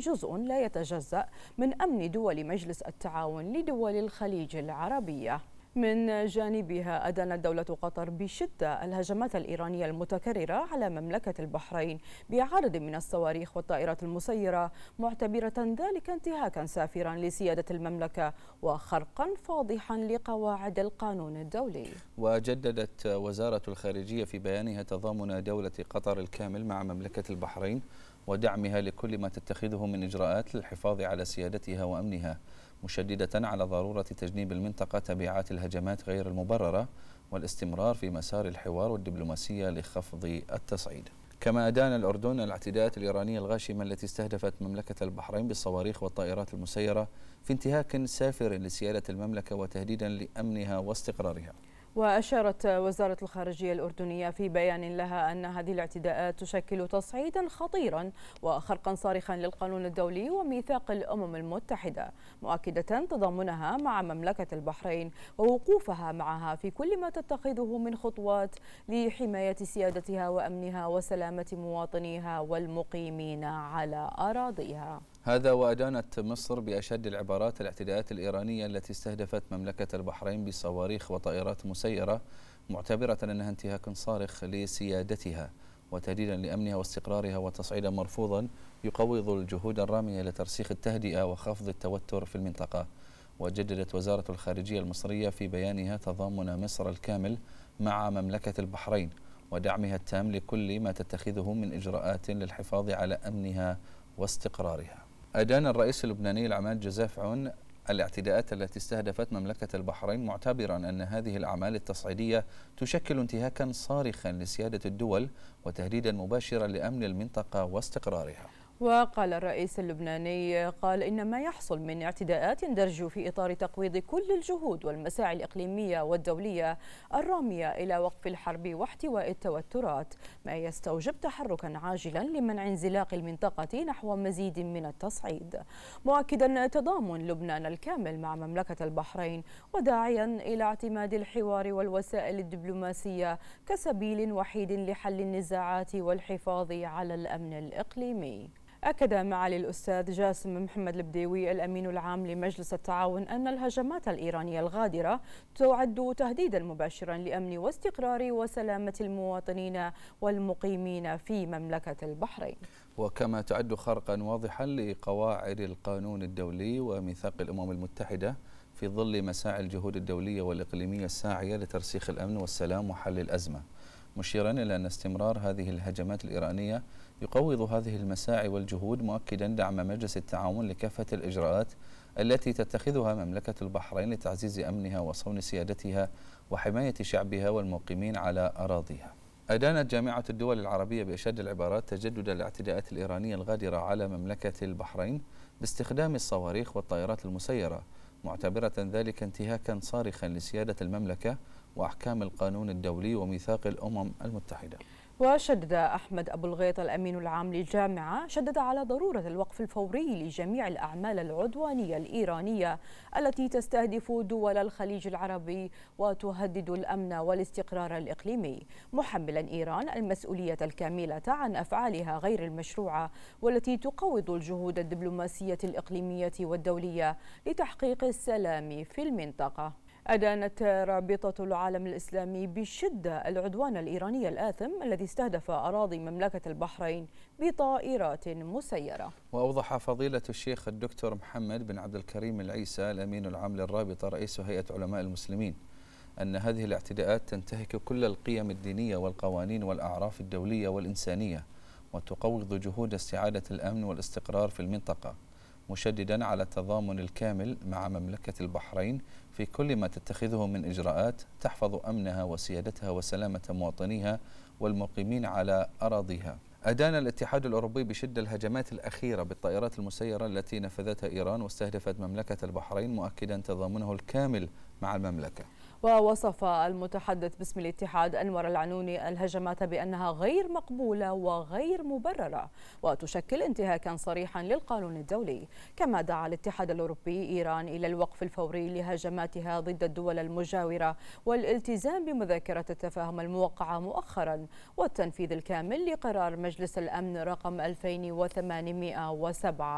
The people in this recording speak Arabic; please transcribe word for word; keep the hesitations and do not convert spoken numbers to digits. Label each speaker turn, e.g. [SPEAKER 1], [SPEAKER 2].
[SPEAKER 1] جزء لا يتجزأ من أمن دول مجلس التعاون لدول الخليج العربية. من جانبها أدانت دولة قطر بشدة الهجمات الإيرانية المتكررة على مملكة البحرين بعدد من الصواريخ والطائرات المسيرة، معتبرة ذلك انتهاكا سافرا لسيادة المملكة وخرقا فاضحا لقواعد القانون الدولي.
[SPEAKER 2] وجددت وزارة الخارجية في بيانها تضامن دولة قطر الكامل مع مملكة البحرين ودعمها لكل ما تتخذه من إجراءات للحفاظ على سيادتها وأمنها، مشددة على ضرورة تجنيب المنطقة تبعات الهجمات غير المبررة والاستمرار في مسار الحوار والدبلوماسية لخفض التصعيد. كما أدان الأردن الاعتداءات الإيرانية الغاشمة التي استهدفت مملكة البحرين بالصواريخ والطائرات المسيرة في انتهاك سافر لسيادة المملكة وتهديدا لأمنها واستقرارها.
[SPEAKER 1] وأشارت وزارة الخارجية الأردنية في بيان لها أن هذه الاعتداءات تشكل تصعيدا خطيرا وخرقا صارخا للقانون الدولي وميثاق الأمم المتحدة، مؤكدة تضامنها مع مملكة البحرين ووقوفها معها في كل ما تتخذه من خطوات لحماية سيادتها وأمنها وسلامة مواطنيها والمقيمين على أراضيها.
[SPEAKER 2] هذا وأدانت مصر بأشد العبارات الاعتداءات الإيرانية التي استهدفت مملكة البحرين بصواريخ وطائرات مسيرة، معتبرة أنها انتهاك صارخ لسيادتها وتهديدا لأمنها واستقرارها وتصعيدا مرفوضا يقوض الجهود الرامية لترسيخ التهدئة وخفض التوتر في المنطقة. وجددت وزارة الخارجية المصرية في بيانها تضامن مصر الكامل مع مملكة البحرين ودعمها التام لكل ما تتخذه من إجراءات للحفاظ على أمنها واستقرارها. أدان الرئيس اللبناني العماد جوزيف عون الاعتداءات التي استهدفت مملكة البحرين، معتبرا أن هذه الأعمال التصعيدية تشكل انتهاكا صارخا لسيادة الدول وتهديدا مباشرا لأمن المنطقة واستقرارها.
[SPEAKER 1] وقال الرئيس اللبناني قال إن ما يحصل من اعتداءات يندرج في إطار تقويض كل الجهود والمساعي الإقليمية والدولية الرامية إلى وقف الحرب واحتواء التوترات، ما يستوجب تحركا عاجلا لمنع انزلاق المنطقة نحو مزيد من التصعيد، مؤكدا تضامن لبنان الكامل مع مملكة البحرين وداعيا إلى اعتماد الحوار والوسائل الدبلوماسية كسبيل وحيد لحل النزاعات والحفاظ على الأمن الإقليمي. أكد معالي الأستاذ جاسم محمد البديوي الأمين العام لمجلس التعاون أن الهجمات الإيرانية الغادرة تعد تهديدا مباشرا لأمن واستقرار وسلامة المواطنين والمقيمين في مملكة البحرين،
[SPEAKER 2] وكما تعد خرقا واضحا لقواعد القانون الدولي وميثاق الأمم المتحدة في ظل مساعي الجهود الدولية والإقليمية الساعية لترسيخ الأمن والسلام وحل الأزمة، مشيرا إلى أن استمرار هذه الهجمات الإيرانية يقوض هذه المساعي والجهود، مؤكدا دعم مجلس التعاون لكافة الإجراءات التي تتخذها مملكة البحرين لتعزيز أمنها وصون سيادتها وحماية شعبها والمقيمين على أراضيها. أدانت جامعة الدول العربية بأشد العبارات تجدد الاعتداءات الإيرانية الغادرة على مملكة البحرين باستخدام الصواريخ والطائرات المسيرة، معتبرة ذلك انتهاكا صارخا لسيادة المملكة وأحكام القانون الدولي وميثاق الأمم المتحدة.
[SPEAKER 1] وشدد أحمد أبو الغيط الأمين العام للجامعة شدد على ضرورة الوقف الفوري لجميع الأعمال العدوانية الإيرانية التي تستهدف دول الخليج العربي وتهدد الأمن والاستقرار الإقليمي، محملا إيران المسؤولية الكاملة عن أفعالها غير المشروعة والتي تقوض الجهود الدبلوماسية الإقليمية والدولية لتحقيق السلام في المنطقة. أدانت رابطة العالم الإسلامي بشدة العدوان الإيراني الآثم الذي استهدف أراضي مملكة البحرين بطائرات مسيرة.
[SPEAKER 2] وأوضح فضيلة الشيخ الدكتور محمد بن عبد الكريم العيسى الأمين العام للرابطة رئيس هيئة علماء المسلمين أن هذه الاعتداءات تنتهك كل القيم الدينية والقوانين والأعراف الدولية والإنسانية وتقوض جهود استعادة الأمن والاستقرار في المنطقة، مشددا على التضامن الكامل مع مملكة البحرين في كل ما تتخذه من إجراءات تحفظ أمنها وسيادتها وسلامة مواطنيها والمقيمين على أراضيها. أدان الاتحاد الأوروبي بشدة الهجمات الأخيرة بالطائرات المسيرة التي نفذتها إيران واستهدفت مملكة البحرين، مؤكدا تضامنه الكامل مع المملكة.
[SPEAKER 1] ووصف المتحدث باسم الاتحاد أنور العنوني الهجمات بأنها غير مقبولة وغير مبررة وتشكل انتهاكا صريحا للقانون الدولي، كما دعا الاتحاد الأوروبي إيران إلى الوقف الفوري لهجماتها ضد الدول المجاورة والالتزام بمذكرة التفاهم الموقعة مؤخرا والتنفيذ الكامل لقرار مجلس الأمن رقم ألفين وثمانمئة وسبعة.